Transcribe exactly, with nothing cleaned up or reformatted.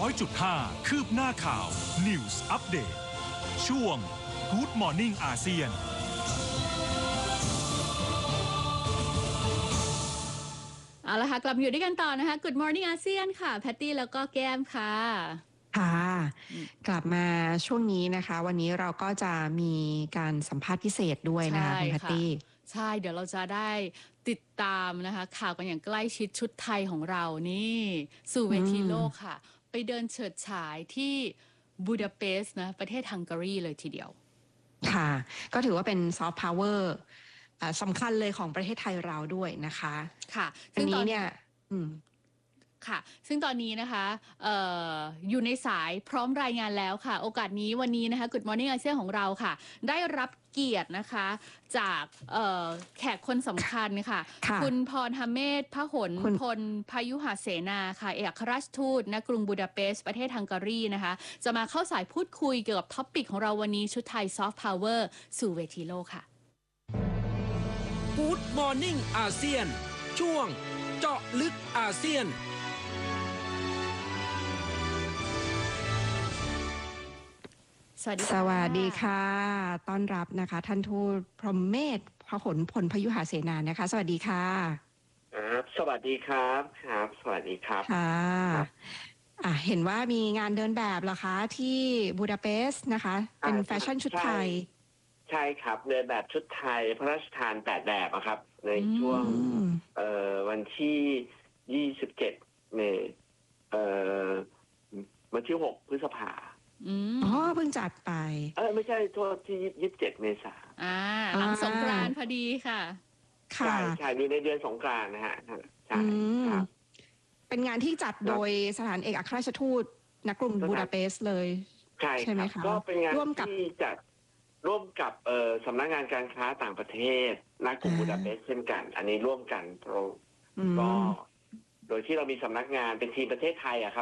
อยจุดห้า คืบหน้าข่าว News Update ช่วง Good Morning อาเซียนเอาละค่ะกลับมาอยู่ด้วยกันต่อนะคะ Good Morning อาเซียนค่ะแพตตี้แล้วก็แก้มค่ะค่ะกลับมาช่วงนี้นะคะวันนี้เราก็จะมีการสัมภาษณ์พิเศษด้วยนะคะคุณแพตตี้ใช่เดี๋ยวเราจะได้ติดตามนะคะข่าวกันอย่างใกล้ชิดชุดไทยของเรานี่สู่เวทีโลกค่ะไปเดินเฉิดฉายที่บูดาเปสต์นะประเทศฮังการีเลยทีเดียวค่ะก็ถือว่าเป็นซอฟต์พาวเวอร์สำคัญเลยของประเทศไทยเราด้วยนะคะค่ะซึ่งตอนนี้เนี่ยค่ะซึ่งตอนนี้นะคะอออยู่ในสายพร้อมรายงานแล้วค่ะโอกาสนี้วันนี้นะคะ Good Morning อาเซียนของเราค่ะได้รับเกียรตินะคะจากแขกคนสำคัญค่ะคุณพร ฮาเมด พหลพลพยุหเสนาค่ะเอกอัครราชทูตณกรุงบูดาเปสต์ประเทศฮังการีนะคะจะมาเข้าสายพูดคุยเกี่ยวกับท็อปปิกของเราวันนี้ชุดไทยซอฟต์พาวเวอร์สู่เวทีโลกค่ะ Good Morning อาเซียนช่วงเจาะลึกอาเซียนสวัสดีสวัสดีค่ะต้อนรับนะคะท่านทูตพรหมเมธ พหลพลพยุหเสนานะคะสวัสดีค่ะครับสวัสดีครับครับสวัสดีครับค่ะอ่ะเห็นว่ามีงานเดินแบบเหรอคะที่บูดาเปสต์นะคะเป็นแฟชั่นชุดไทยใช่ครับเดินแบบชุดไทยพระราชทานแปดแบบครับในช่วงเอ่อวันที่ยี่สิบเจ็ดเมษเอ่อวันที่หกพฤษภาอ๋อเพิ่งจัดไปเออไม่ใช่โทษที่ยี่สิบเจ็ดเมษาอ่าหลังสงกรานต์พอดีค่ะใช่ใช่มีในเดือนสงกรานต์นะฮะใช่ครับเป็นงานที่จัดโดยสถานเอกอัครราชทูตณกรุงบูดาเปสต์เลยใช่ใช่ไหมคะก็เป็นงานที่จัดร่วมกับเอ่อสำนักงานการค้าต่างประเทศณกรุงบูดาเปสต์เช่นกันอันนี้ร่วมกันเราก็โดยที่เรามีสำนักงานเป็นทีมประเทศไทยอะครับ